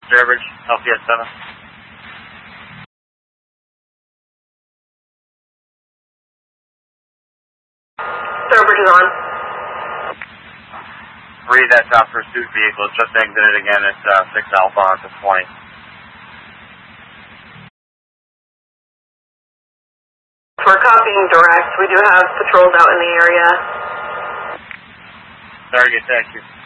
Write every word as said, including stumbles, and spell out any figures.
Sturbridge, L P S seven. Sturbridge is on. Read that top pursuit vehicle, just exited again, it's uh, six Alpha on to twenty. We're copying direct. We do have patrols out in the area. Target, thank you.